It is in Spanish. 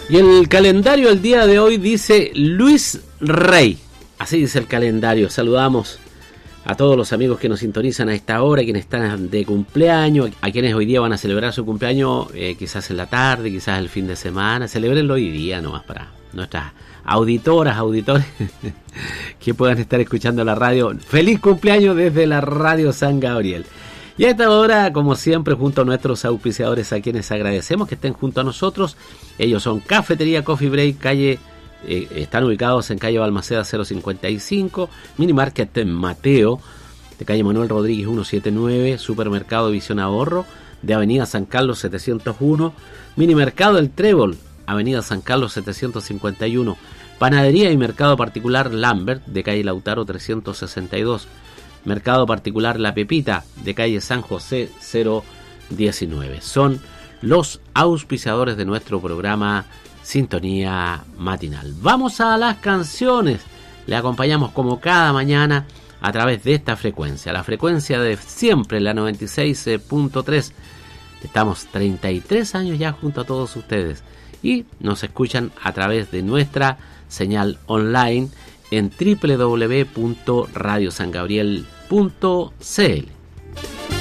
Y el calendario el día de hoy dice Luis Rey. Así dice el calendario. Saludamos a todos los amigos que nos sintonizan a esta hora, quienes están de cumpleaños, a quienes hoy día van a celebrar su cumpleaños, quizás en la tarde, quizás el fin de semana. Celebrenlo hoy día nomás para nuestras auditoras, auditores que puedan estar escuchando la radio. Feliz cumpleaños desde la Radio San Gabriel. Y a esta hora, como siempre, junto a nuestros auspiciadores, a quienes agradecemos que estén junto a nosotros. Ellos son Cafetería Coffee Break, están ubicados en calle Balmaceda 055, Mini Market en Mateo, de calle Manuel Rodríguez 179, Supermercado Visión Ahorro, de avenida San Carlos 701, Mini Mercado El Trébol, avenida San Carlos 751, Panadería y Mercado Particular Lambert, de calle Lautaro 362, Mercado Particular La Pepita, de calle San José 019. Son los auspiciadores de nuestro programa Sintonía Matinal. Vamos a las canciones. Le acompañamos como cada mañana a través de esta frecuencia, la frecuencia de siempre, la 96.3. Estamos 33 años ya junto a todos ustedes y nos escuchan a través de nuestra señal online en www.radiosangabriel.cl.